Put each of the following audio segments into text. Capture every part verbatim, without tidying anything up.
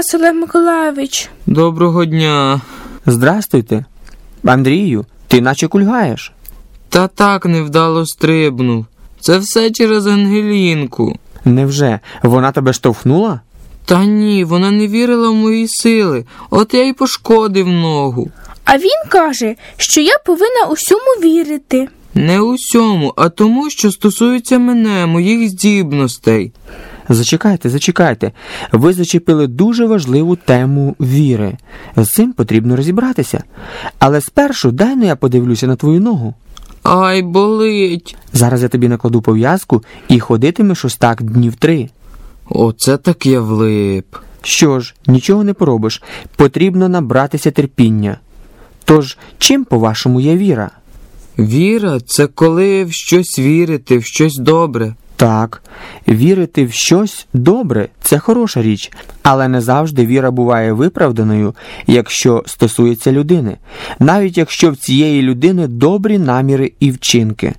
Василе Миколайович. Доброго дня. Здрастуйте. Андрію, ти наче кульгаєш. Та так невдало стрибнув. Це все через Ангелінку. Невже? Вона тебе штовхнула? Та ні, вона не вірила в мої сили. От я й пошкодив ногу. А він каже, що я повинна усьому вірити. Не усьому, а тому, що стосується мене, моїх здібностей. Зачекайте, зачекайте. Ви зачепили дуже важливу тему віри. З цим потрібно розібратися. Але спершу дай-но я подивлюся на твою ногу. Ай, болить. Зараз я тобі накладу пов'язку і ходитимеш ось так днів три. Оце так я влип. Що ж, нічого не поробиш. Потрібно набратися терпіння. Тож, чим, по-вашому, є віра? Віра – це коли в щось вірити, в щось добре. Так, вірити в щось добре – це хороша річ, але не завжди віра буває виправданою, якщо стосується людини, навіть якщо в цієї людини добрі наміри і вчинки.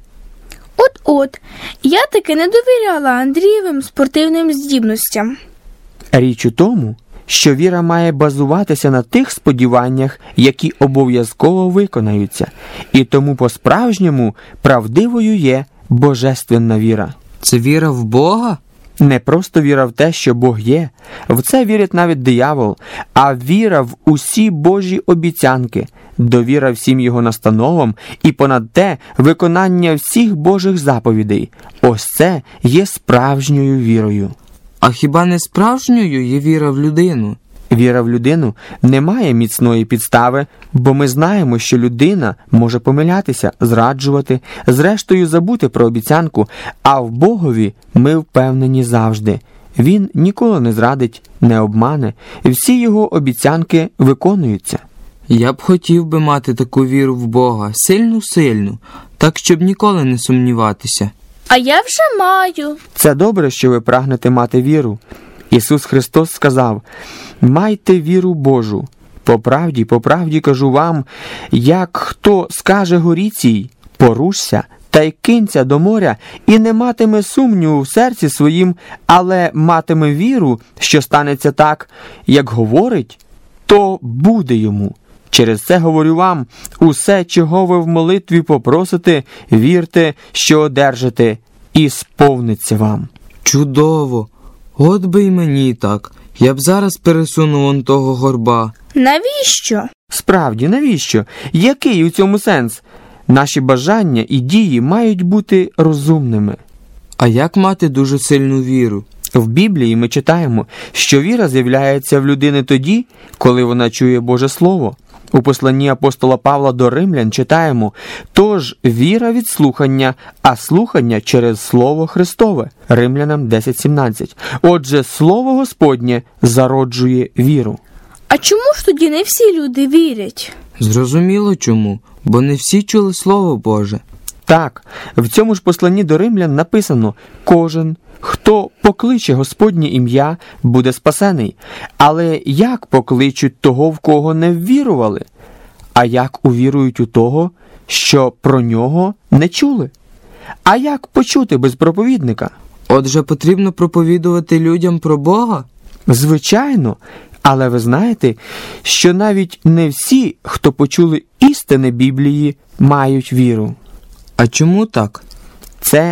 От-от, я таки не довіряла Андрієвим спортивним здібностям. Річ у тому, що віра має базуватися на тих сподіваннях, які обов'язково виконаються, і тому по-справжньому правдивою є божественна віра. Це віра в Бога? Не просто віра в те, що Бог є, в це вірить навіть диявол, а віра в усі Божі обіцянки, довіра всім його настановам і понад те виконання всіх Божих заповідей. Ось це є справжньою вірою. А хіба не справжньою є віра в людину? Віра в людину не має міцної підстави, бо ми знаємо, що людина може помилятися, зраджувати, зрештою забути про обіцянку, а в Богові ми впевнені завжди. Він ніколи не зрадить, не обмане, всі його обіцянки виконуються. Я б хотів би мати таку віру в Бога, сильну-сильну, так, щоб ніколи не сумніватися. А я вже маю. Це добре, що ви прагнете мати віру. Ісус Христос сказав: «Майте віру Божу. По правді, по правді кажу вам, як хто скаже горі цій, порушся, та й кинься до моря, і не матиме сумніву в серці своїм, але матиме віру, що станеться так, як говорить, то буде йому. Через це говорю вам, усе, чого ви в молитві попросите, вірте, що одержите, і сповниться вам». Чудово! От би й мені так. Я б зараз пересунув он того горба. Навіщо? Справді, навіщо? Який у цьому сенс? Наші бажання і дії мають бути розумними. А як мати дуже сильну віру? В Біблії ми читаємо, що віра з'являється в людини тоді, коли вона чує Боже Слово. У посланні апостола Павла до Римлян читаємо: «Тож віра від слухання, а слухання через Слово Христове». Римлянам десять сімнадцять. Отже, Слово Господнє зароджує віру. А чому ж тоді не всі люди вірять? Зрозуміло чому, бо не всі чули Слово Боже. Так, в цьому ж посланні до Римлян написано: «Кожен, хто покличе Господнє ім'я, буде спасений. Але як покличуть того, в кого не ввірували? А як увірують у того, що про нього не чули? А як почути без проповідника?» Отже, потрібно проповідувати людям про Бога? Звичайно, але ви знаєте, що навіть не всі, хто почули істини Біблії, мають віру. А чому так? Це